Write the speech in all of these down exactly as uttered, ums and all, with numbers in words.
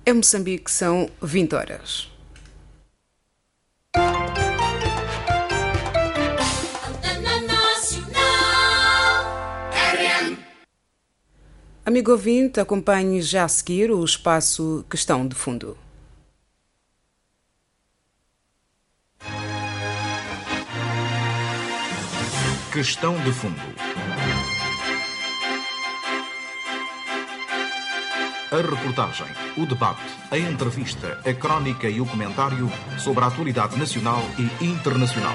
Em Moçambique são vinte horas. Amigo ouvinte, acompanhe já a seguir o espaço Questão de Fundo. Questão de Fundo. A reportagem, o debate, a entrevista, a crónica e o comentário sobre a atualidade nacional e internacional.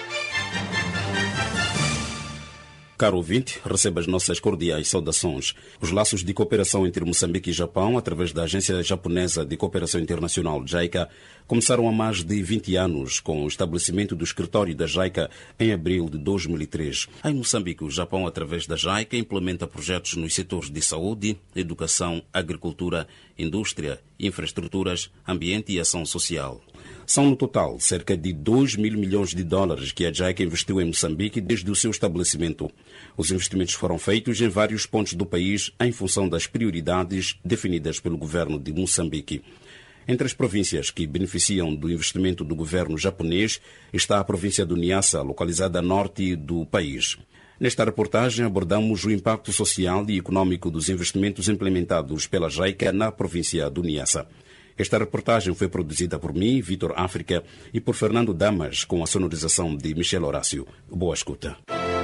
Caro ouvinte, receba as nossas cordiais saudações. Os laços de cooperação entre Moçambique e Japão, através da Agência Japonesa de Cooperação Internacional, JICA, começaram há mais de vinte anos, com o estabelecimento do escritório da JICA em abril de dois mil e três. Em Moçambique, o Japão, através da JICA, implementa projetos nos setores de saúde, educação, agricultura, indústria, infraestruturas, ambiente e ação social. São, no total, cerca de dois mil milhões de dólares que a JICA investiu em Moçambique desde o seu estabelecimento. Os investimentos foram feitos em vários pontos do país em função das prioridades definidas pelo governo de Moçambique. Entre as províncias que beneficiam do investimento do governo japonês está a província do Niassa, localizada a norte do país. Nesta reportagem abordamos o impacto social e econômico dos investimentos implementados pela JICA na província do Niassa. Esta reportagem foi produzida por mim, Vitor África, e por Fernando Damas, com a sonorização de Michel Horácio. Boa escuta.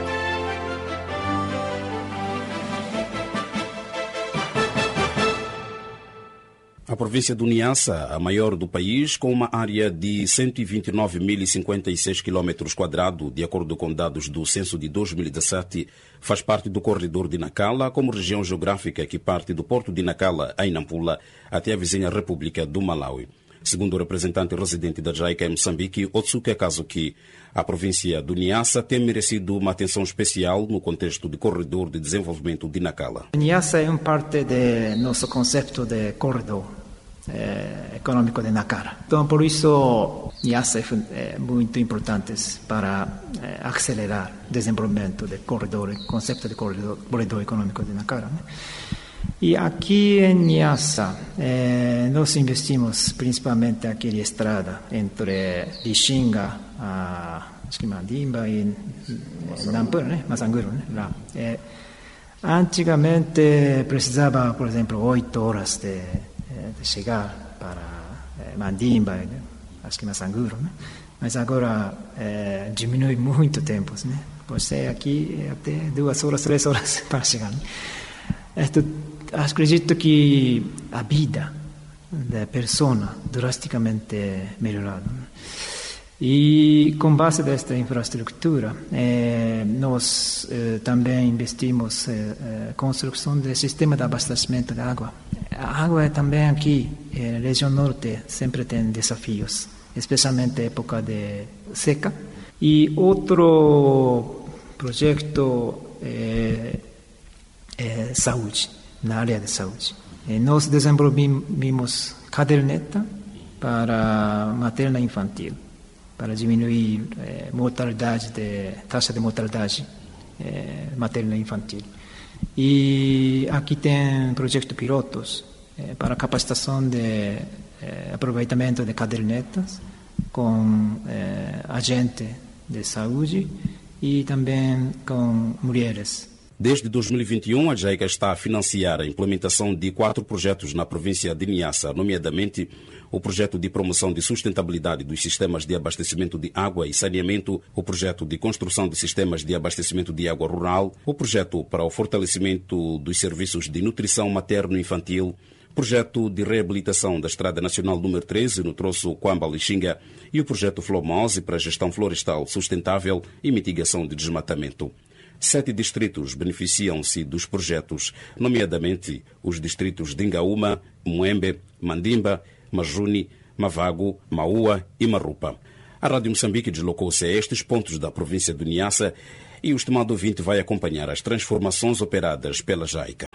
A província do Niassa, a maior do país, com uma área de cento e vinte e nove mil e cinquenta e seis quilômetros quadrados, de acordo com dados do censo de dois mil e dezessete, faz parte do corredor de Nacala, como região geográfica que parte do porto de Nacala, em Nampula, até a vizinha República do Malawi. Segundo o representante residente da JICA em Moçambique, Otsuka Kazuki, a província do Niassa tem merecido uma atenção especial no contexto do corredor de desenvolvimento de Nacala. Niassa é uma parte do nosso conceito de corredor eh, econômico de Nacala. Então, por isso, Niassa é muito importante para eh, acelerar o desenvolvimento do corredor, conceito de corredor, corredor econômico de Nacala, né? E aqui em Niassa, eh, nós investimos principalmente aquela estrada entre Lixinga, a, acho que Mandimba e Nampula, né? Masanguro, né? Lá. Eh, antigamente precisava, por exemplo, oito horas de, de chegar para eh, Mandimba, né? Acho que Masanguro, né? Mas agora eh, diminui muito tempo, né? Você aqui até duas horas, três horas para chegar, né? Esto, acredito que a vida da pessoa drasticamente melhorada. E com base nesta infraestrutura, eh, nós eh, também investimos na eh, construção do sistema de abastecimento de água. A água também aqui, eh, na região norte, sempre tem desafios, especialmente na época de seca. E outro projeto é, é saúde. Na área de saúde. E nós desenvolvimos caderneta para materna infantil, para diminuir eh, mortalidade de, taxa de mortalidade eh, materna infantil. E aqui tem projeto pilotos eh, para capacitação de eh, aproveitamento de cadernetas com eh, agente de saúde e também com mulheres. Desde dois mil e vinte e um, a JICA está a financiar a implementação de quatro projetos na província de Niassa, nomeadamente o projeto de promoção de sustentabilidade dos sistemas de abastecimento de água e saneamento, o projeto de construção de sistemas de abastecimento de água rural, o projeto para o fortalecimento dos serviços de nutrição materno-infantil, projeto de reabilitação da Estrada Nacional número treze no troço Quamba-Lixinga e o projeto Flomose para a gestão florestal sustentável e mitigação de desmatamento. Sete distritos beneficiam-se dos projetos, nomeadamente os distritos de Ingaúma, Muembe, Mandimba, Majuni, Mavago, Maua e Marupa. A Rádio Moçambique deslocou-se a estes pontos da província do Niassa e o estimado ouvinte vai acompanhar as transformações operadas pela JICA.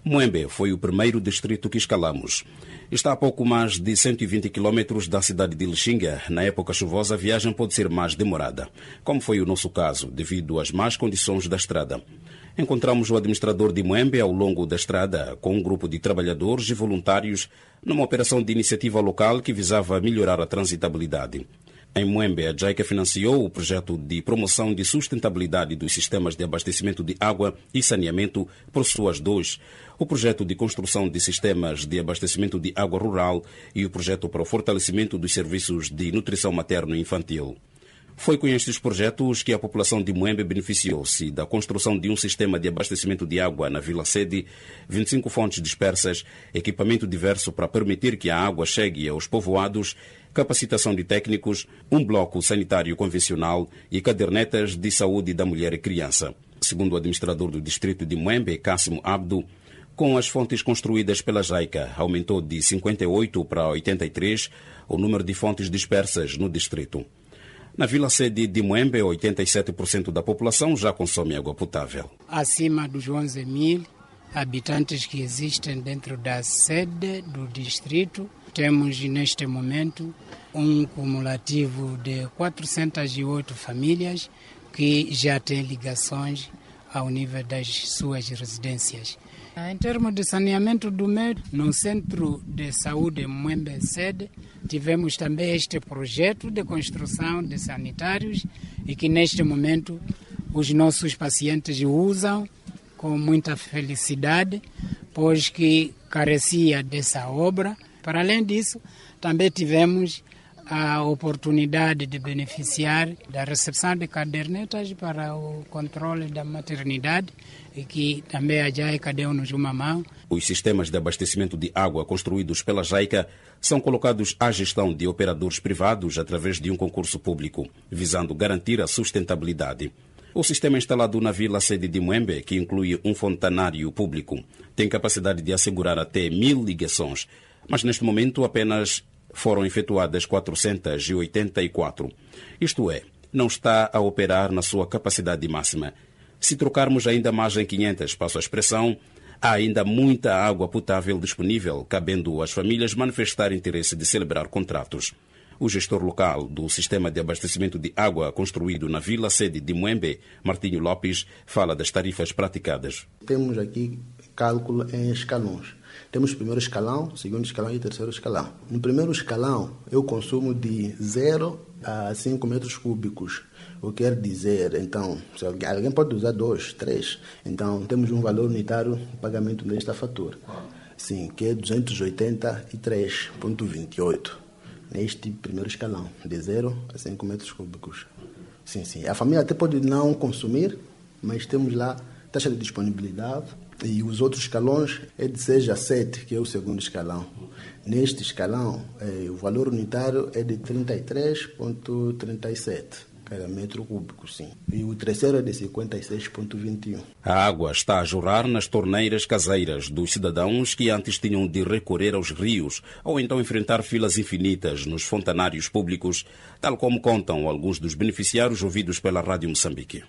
Muembe foi o primeiro distrito que escalamos. Está a pouco mais de cento e vinte quilômetros da cidade de Lixinga. Na época chuvosa, a viagem pode ser mais demorada, como foi o nosso caso, devido às más condições da estrada. Encontramos o administrador de Muembe ao longo da estrada, com um grupo de trabalhadores e voluntários, numa operação de iniciativa local que visava melhorar a transitabilidade. Em Muembe, a JICA financiou o projeto de promoção de sustentabilidade dos sistemas de abastecimento de água e saneamento por SUAS dois, o projeto de construção de sistemas de abastecimento de água rural e o projeto para o fortalecimento dos serviços de nutrição materno e infantil. Foi com estes projetos que a população de Muembe beneficiou-se da construção de um sistema de abastecimento de água na Vila Sede, vinte e cinco fontes dispersas, equipamento diverso para permitir que a água chegue aos povoados, capacitação de técnicos, um bloco sanitário convencional e cadernetas de saúde da mulher e criança. Segundo o administrador do distrito de Muembe, Cássimo Abdo, com as fontes construídas pela JICA, aumentou de cinquenta e oito para oitenta e três o número de fontes dispersas no distrito. Na Vila Sede de Muembe, oitenta e sete por cento da população já consome água potável. Acima dos onze mil habitantes que existem dentro da sede do distrito, temos neste momento um cumulativo de quatrocentas e oito famílias que já têm ligações ao nível das suas residências. Em termos de saneamento do meio, no Centro de Saúde Muembe Sede, tivemos também este projeto de construção de sanitários e que neste momento os nossos pacientes usam com muita felicidade, pois que carecia dessa obra. Para além disso, também tivemos a oportunidade de beneficiar da recepção de cadernetas para o controle da maternidade e que também a JICA deu-nos uma mão. Os sistemas de abastecimento de água construídos pela JICA são colocados à gestão de operadores privados através de um concurso público, visando garantir a sustentabilidade. O sistema instalado na Vila Sede de Muembe, que inclui um fontanário público, tem capacidade de assegurar até mil ligações, mas neste momento apenas foram efetuadas quatrocentas e oitenta e quatro. Isto é, não está a operar na sua capacidade máxima. Se trocarmos ainda mais em quinhentas, passo a expressão, há ainda muita água potável disponível, cabendo às famílias manifestar interesse de celebrar contratos. O gestor local do sistema de abastecimento de água construído na Vila Sede de Muembe, Martinho Lopes, fala das tarifas praticadas. Temos aqui cálculo em escalões. Temos o primeiro escalão, segundo escalão e terceiro escalão. No primeiro escalão, eu consumo de zero a cinco metros cúbicos. O que quer dizer, então, se alguém pode usar dois, três, então temos um valor unitário de pagamento desta fatura. Sim, que é duzentos e oitenta e três vírgula vinte e oito. Neste primeiro escalão, de zero a cinco metros cúbicos. Sim, sim. A família até pode não consumir, mas temos lá taxa de disponibilidade. E os outros escalões é de seis a sete, que é o segundo escalão. Neste escalão, eh, o valor unitário é de trinta e três vírgula trinta e sete cada metro cúbico, sim. E o terceiro é de cinquenta e seis vírgula vinte e um. A água está a jorrar nas torneiras caseiras dos cidadãos que antes tinham de recorrer aos rios ou então enfrentar filas infinitas nos fontanários públicos, tal como contam alguns dos beneficiários ouvidos pela Rádio Moçambique.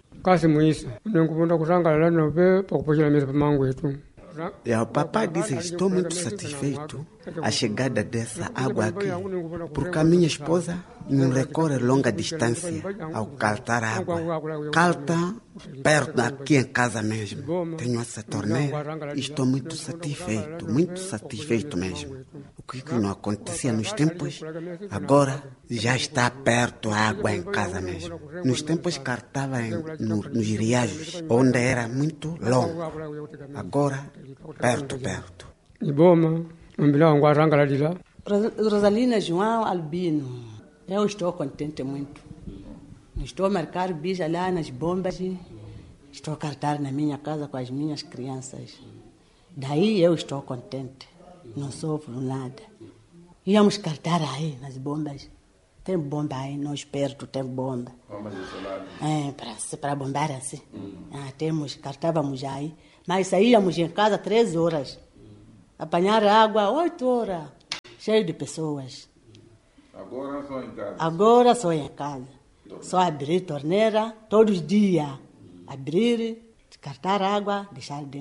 O papai disse que estou muito satisfeito a chegada dessa água aqui, porque a minha esposa não recorre longa distância ao caltar água. Calta perto aqui em casa mesmo. Tenho essa torneira e estou muito satisfeito, muito satisfeito mesmo. O que não acontecia nos tempos, agora já está perto a água em casa mesmo. Nos tempos cartava em, no, nos riachos, onde era muito longo. Agora, perto, perto. Rosalina João Albino. Eu estou contente muito. Estou a marcar bicha lá nas bombas. Estou a cartar na minha casa com as minhas crianças. Daí eu estou contente. Não sofro nada. Íamos cartar aí nas bombas. Tem bomba aí, nós perto tem bomba. Bombas isoladas? É, para, para bombar assim. Hum. Ah, temos, cartávamos aí. Mas saíamos em casa três horas. Apanhar água, oito horas. Cheio de pessoas. Agora só em casa? Agora só em casa. Só abrir torneira todos os dias. Abrir, descartar água, deixar dentro.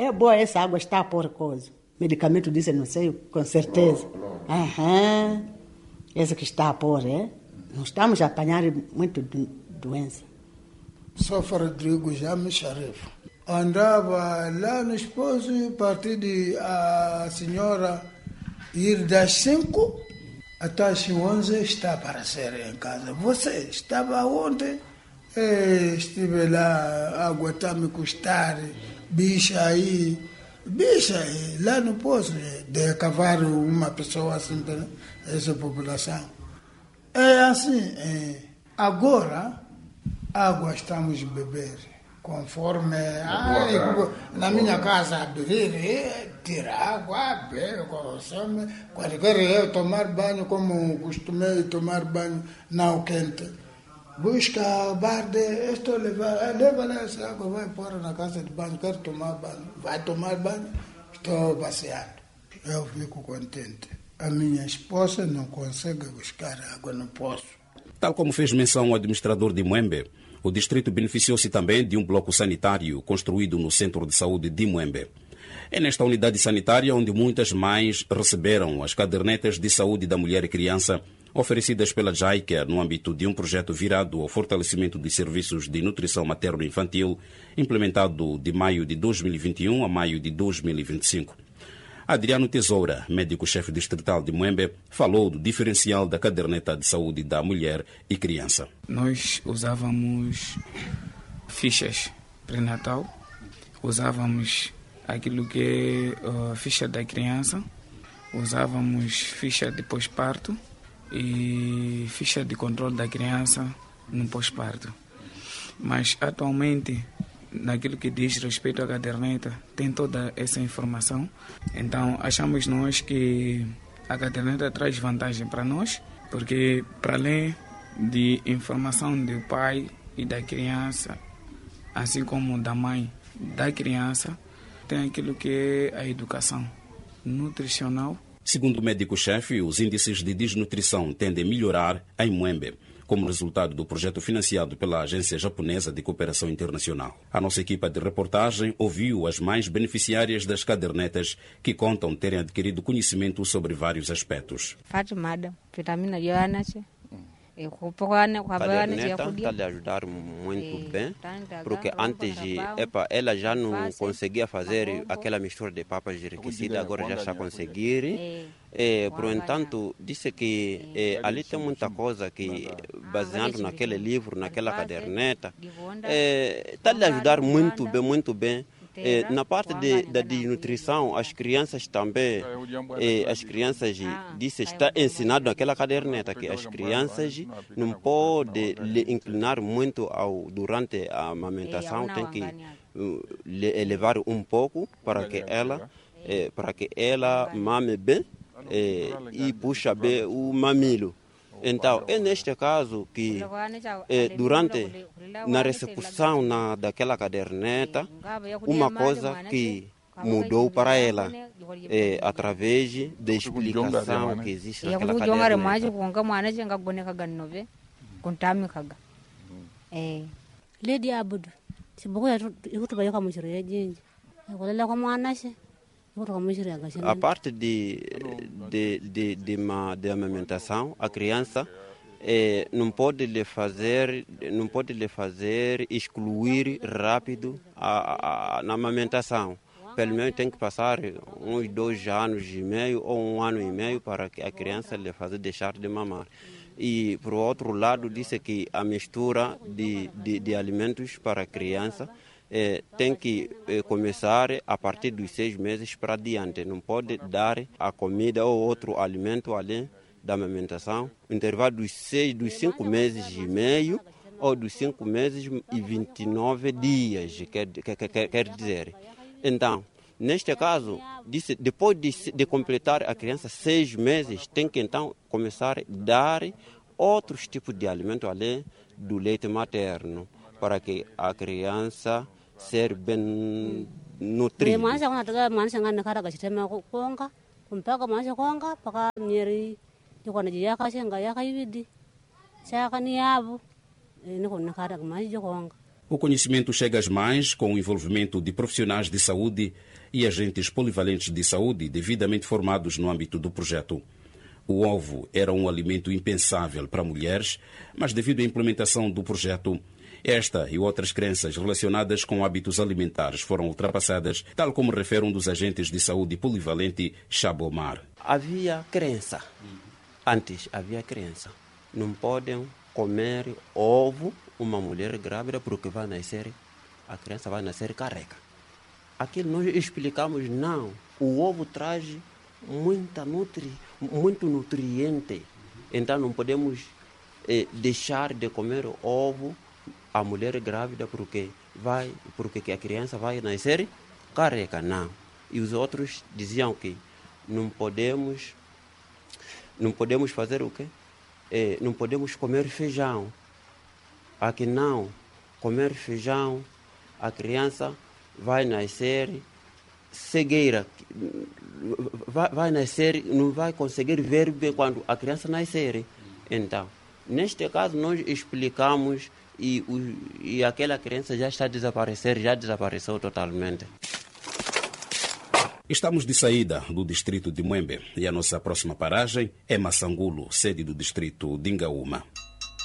é boa essa água, está a pôr coisa. Medicamento disse, não sei, com certeza. Aham. Essa que está a pôr, é? Não estamos a apanhar muito do, doença. Sou Rodrigo James Sharif. Andava lá no esposo e a partir de a senhora ir das cinco até as onze está para ser em casa. Você estava ontem? É, estive lá, a água está me custar, bicha aí, bicha aí, lá no poço, de cavar uma pessoa assim, essa população. É assim, é, agora, água estamos a beber, conforme, ah, na minha casa, beber, tirar água, beber, consome, quando quero eu tomar banho, como costumei tomar banho, não quente. Busca barde, estou levando, leva lá essa água, vai pôr na casa de banho, quero tomar banho, vai tomar banho, estou passeando. Eu fico contente. A minha esposa não consegue buscar água no poço. Tal como fez menção o administrador de Muembe, o distrito beneficiou-se também de um bloco sanitário construído no Centro de Saúde de Muembe. É nesta unidade sanitária onde muitas mães receberam as cadernetas de saúde da mulher e criança oferecidas pela JICA no âmbito de um projeto virado ao fortalecimento de serviços de nutrição materno-infantil, implementado de maio de dois mil e vinte e um a maio de dois mil e vinte e cinco. Adriano Tesoura, médico-chefe distrital de Muembe, falou do diferencial da caderneta de saúde da mulher e criança. Nós usávamos fichas pré-natal, usávamos aquilo que é a ficha da criança, usávamos ficha de pós-parto e ficha de controle da criança no pós-parto. Mas atualmente, naquilo que diz respeito à caderneta, tem toda essa informação. Então achamos nós que a caderneta traz vantagem para nós, porque para além de informação do pai e da criança, assim como da mãe da criança, tem aquilo que é a educação nutricional. Segundo o médico-chefe, os índices de desnutrição tendem a melhorar em Muembe, como resultado do projeto financiado pela Agência Japonesa de Cooperação Internacional. A nossa equipa de reportagem ouviu as mais beneficiárias das cadernetas que contam terem adquirido conhecimento sobre vários aspectos. A caderneta está a ajudar muito bem, porque antes epa, ela já não conseguia fazer aquela mistura de papas enriquecidas, agora já está a conseguir. É, por entanto, disse que é, ali tem muita coisa que, baseado naquele livro, naquela caderneta, é, está a ajudar muito bem, muito bem. É, na parte de, da desnutrição, as crianças também, é, as crianças, disse, está ensinado naquela caderneta que as crianças não podem inclinar muito ao, durante a amamentação, tem que uh, elevar um pouco para que ela, é, para que ela mame bem é, e puxa bem o mamilo. Então, é neste caso que, é, durante na recepção na, daquela caderneta, uma coisa que mudou para ela, é, através da explicação que existe naquela caderneta. Lady Abudu, se a parte de, de, de, de, uma, de amamentação, a criança é, não pode lhe fazer, não pode lhe fazer excluir rápido a, a, na amamentação. Pelo menos tem que passar uns dois anos e meio ou um ano e meio para que a criança lhe fazer deixar de mamar. E, por outro lado, disse que a mistura de, de, de alimentos para a criança É, tem que é, começar a partir dos seis meses para diante. Não pode dar a comida ou outro alimento além da amamentação. Intervalo dos seis, dos cinco meses e meio ou dos cinco meses e vinte e nove dias, quer, quer, quer, quer dizer. Então, neste caso, disse, depois de, de completar a criança seis meses, tem que então começar a dar outros tipos de alimento além do leite materno, para que a criança ser bem nutrida. O conhecimento chega às mães com o envolvimento de profissionais de saúde e agentes polivalentes de saúde devidamente formados no âmbito do projeto. O ovo era um alimento impensável para mulheres, mas devido à implementação do projeto, esta e outras crenças relacionadas com hábitos alimentares foram ultrapassadas, tal como refere um dos agentes de saúde polivalente, Chabomar. Havia crença. Antes havia crença. Não podem comer ovo uma mulher grávida porque vai nascer, a criança vai nascer careca. Aqui nós explicamos, não, o ovo traz muita nutri, muito nutriente, então não podemos eh, deixar de comer ovo a mulher grávida porque, vai, porque a criança vai nascer careca, não. E os outros diziam que não podemos, não podemos fazer o quê? Eh, não podemos comer feijão. Aqui não, comer feijão, a criança vai nascer cegueira, vai, vai nascer, não vai conseguir ver bem quando a criança nascer. Então, neste caso, nós explicamos e, o, e aquela criança já está a desaparecer, já desapareceu totalmente. Estamos de saída do distrito de Mwembe e a nossa próxima paragem é Massangulo, sede do distrito de Ngaúma.